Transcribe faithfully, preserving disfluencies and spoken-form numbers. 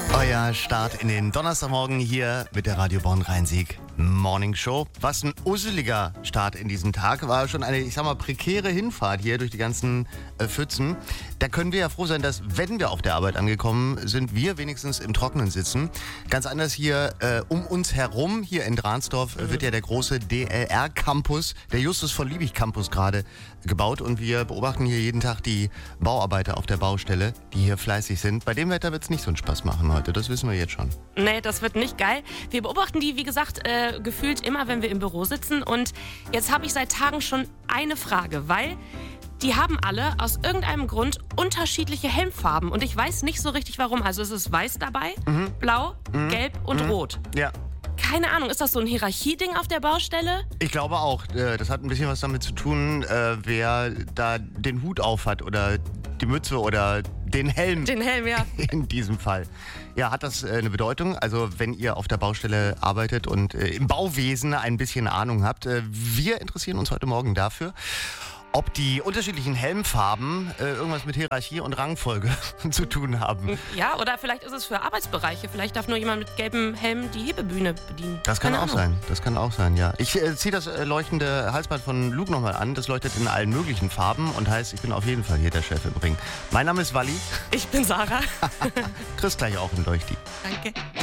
Euer Start in den Donnerstagmorgen hier mit der Radio Bonn Rhein-Sieg Morning Show. Was ein usseliger Start in diesen Tag. War schon eine, ich sag mal, prekäre Hinfahrt hier durch die ganzen äh, Pfützen. Da können wir ja froh sein, dass, wenn wir auf der Arbeit angekommen sind, wir wenigstens im Trockenen sitzen. Ganz anders hier äh, um uns herum, hier in Dransdorf, äh, wird ja der große D L R-Campus, der Justus von Liebig-Campus gerade gebaut. Und wir beobachten hier jeden Tag die Bauarbeiter auf der Baustelle, die hier fleißig sind. Bei dem Wetter wird es nicht so einen Spaß machen heute, das wissen wir jetzt schon. Nee, das wird nicht geil. Wir beobachten die, wie gesagt, äh, gefühlt immer, wenn wir im Büro sitzen. Und jetzt habe ich seit Tagen schon eine Frage, weil die haben alle aus irgendeinem Grund unterschiedliche Helmfarben. Und ich weiß nicht so richtig, warum. Also es ist weiß dabei, mhm. blau, mhm. gelb und mhm. rot. Ja. Keine Ahnung, ist das so ein Hierarchieding auf der Baustelle? Ich glaube auch. Das hat ein bisschen was damit zu tun, wer da den Hut auf hat oder die Mütze oder den Helm. Den Helm, ja. In diesem Fall. Ja, hat das eine Bedeutung? Also wenn ihr auf der Baustelle arbeitet und im Bauwesen ein bisschen Ahnung habt, wir interessieren uns heute Morgen dafür, ob die unterschiedlichen Helmfarben äh, irgendwas mit Hierarchie und Rangfolge zu tun haben. Ja, oder vielleicht ist es für Arbeitsbereiche. Vielleicht darf nur jemand mit gelbem Helm die Hebebühne bedienen. Das kann Keine auch Ahnung. sein. Das kann auch sein, ja. Ich äh, ziehe das äh, leuchtende Halsband von Luke nochmal an. Das leuchtet in allen möglichen Farben und heißt, ich bin auf jeden Fall hier der Chef im Ring. Mein Name ist Walli. Ich bin Sarah. Kriegst gleich auch ein Leuchti. Danke.